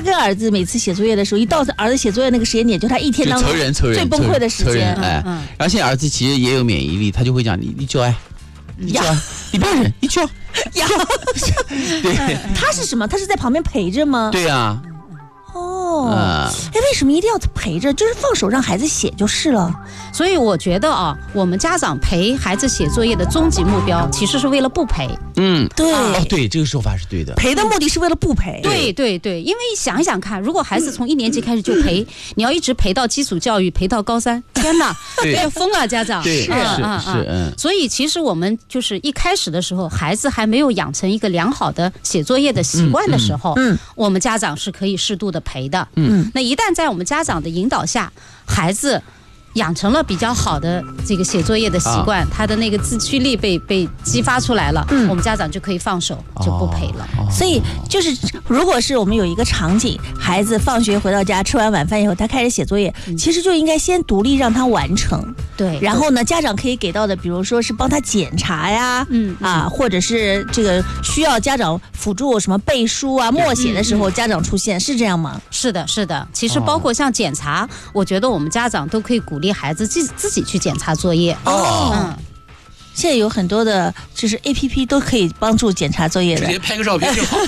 跟儿子每次写作业的时候，一到儿子写作业那个时间点，就他一天当中最崩溃的时间。 然后现在儿子其实也有免疫力，他就会讲你就爱。你不要忍，你去呀。对，他是什么？他是在旁边陪着吗？ 对啊。 为什么一定要陪着？就是放手让孩子写就是了。 所以我觉得啊，我们家长陪孩子写作业的终极目标，其实是为了不陪。 对，这个说法是对的。 陪的目的是为了不陪。 对，因为想一想看，如果孩子从1年级开始就陪，你要一直陪到基础教育，陪到高3，天哪，要疯了家长。 是。 所以其实我们就是一开始的时候，孩子还没有养成一个良好的写作业的习惯的时候，我们家长是可以适度的陪的。那一旦在我们家长的引导下，孩子养成了比较好的这个写作业的习惯，他的那个自驱力被激发出来了，我们家长就可以放手，就不陪了。 所以就是如果是我们有一个场景，孩子放学回到家吃完晚饭以后，他开始写作业，其实就应该先独立让他完成。 对， 然后呢，家长可以给到的，比如说是帮他检查呀，或者是这个需要家长辅助什么背书啊、默写的时候，家长出现，是这样吗？ 是的。其实包括像检查，我觉得我们家长都可以鼓励孩子自己去检查作业。 现在有很多的就是 APP 都可以帮助检查作业的， 直接拍个照片就好。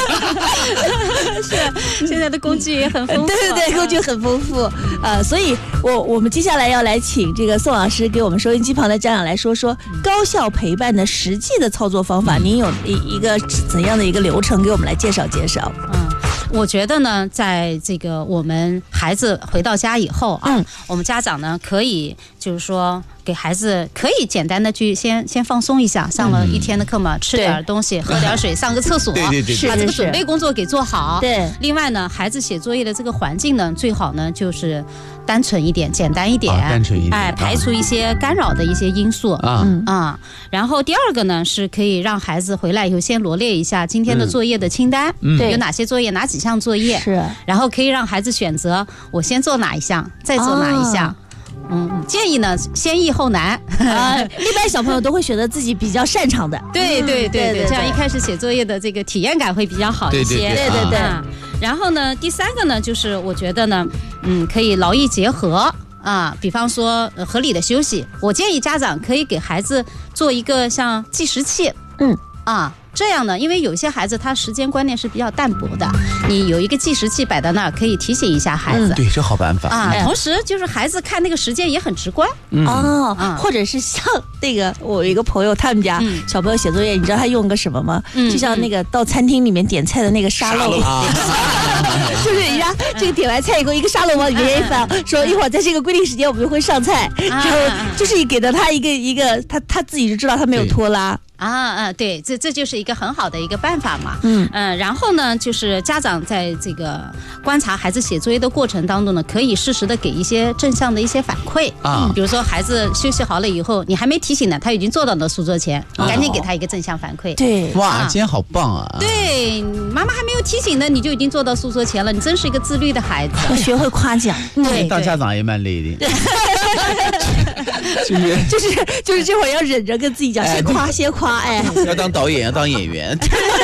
是，现在的工具也很丰富。 对，工具很丰富。所以我们接下来要来请这个宋老师给我们收音机旁的家长来说说高效陪伴的实际的操作方法。您有一个怎样的一个流程给我们来介绍介绍？ 我觉得呢，在这个我们孩子回到家以后我们家长呢可以就是说给孩子可以简单的去先放松一下，上了一天的课嘛，吃点东西，喝点水，上个厕所， 对， 把这个准备工作给做好。 对， 另外呢，孩子写作业的这个环境呢，最好呢就是单纯一点，简单一点，排除一些干扰的一些因素然后第二个呢，是可以让孩子回来以后先罗列一下今天的作业的清单，有哪些作业，哪几项作业， 是， 然后可以让孩子选择我先做哪一项，再做哪一项。建议呢先易后难一般小朋友都会选择自己比较擅长的。 对，这样一开始写作业的这个体验感会比较好一些。 对。 然后呢，第三个呢，就是我觉得呢，可以劳逸结合比方说合理的休息。我建议家长可以给孩子做一个像计时器。这样呢，因为有些孩子他时间观念是比较淡薄的，你有一个计时器摆到那儿，可以提醒一下孩子。 对，这好办法同时就是孩子看那个时间也很直观。 或者是像那个我有一个朋友，他们家小朋友写作业，你知道他用个什么吗？就像那个到餐厅里面点菜的那个沙漏，就是人家这个点完菜以后，一个沙漏往里面一放，说一会儿在这个规定时间我们就会上菜，然后就是给到他一个他自己就知道他没有拖拉。 对，这就是一个很好的一个办法嘛。然后呢，就是家长在这个观察孩子写作业的过程当中呢，可以适时的给一些正向的一些反馈比如说孩子休息好了以后，你还没提醒呢，他已经坐到你的书桌前，你赶紧给他一个正向反馈。 对， 哇，今天好棒啊！ 对，妈妈还没有提醒呢，你就已经坐到书桌前了，你真是一个自律的孩子。 要学会夸奖。 对， 当家长也蛮累的。 就是这会儿要忍着跟自己讲，先夸。 要当导演，要当演员。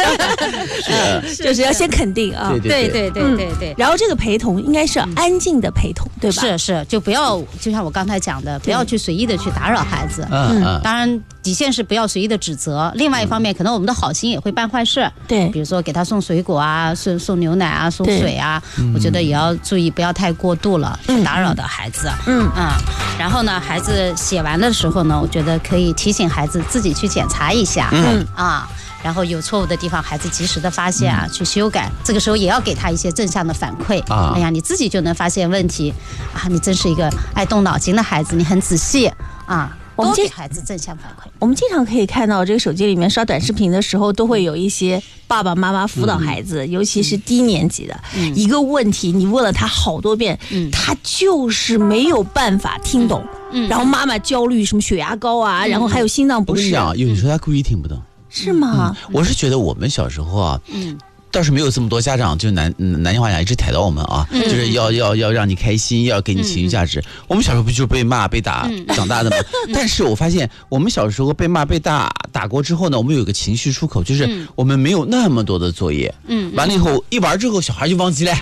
就是要先肯定对。 然后这个陪同应该是安静的陪同，对吧？ 是，就不要就像我刚才讲的，不要去随意的去打扰孩子。当然底线是不要随意的指责。另外一方面，可能我们的好心也会办坏事。 对， 比如说给他送水果送牛奶送水我觉得也要注意，不要太过度了，打扰到孩子。然后呢，孩子写完的时候呢，我觉得可以提醒孩子自己去检查一下。然后有错误的地方，孩子及时的发现去修改。这个时候也要给他一些正向的反馈。哎呀，你自己就能发现问题你真是一个爱动脑筋的孩子，你很仔细多给孩子正向反馈。 我们经常可以看到这个手机里面刷短视频的时候，都会有一些爸爸妈妈辅导孩子，尤其是低年级的一个问题，你问了他好多遍，他就是没有办法听懂。然后妈妈焦虑，什么血压高然后还有心脏不适。 有的时候他故意听不懂。 是吗？ 我是觉得我们小时候倒是没有这么多家长就南京话讲一直抬到我们就是要让你开心，要给你情绪价值。我们小时候不就被骂被打长大的吗？但是我发现我们小时候被骂被打过之后呢，我们有个情绪出口，就是我们没有那么多的作业，完了以后一玩之后小孩就忘记了。